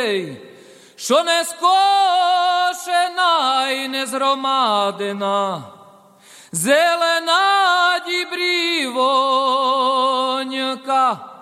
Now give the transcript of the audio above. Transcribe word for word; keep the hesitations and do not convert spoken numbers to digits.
людей, що не скошена й не згромадена, зелена дібрівонька.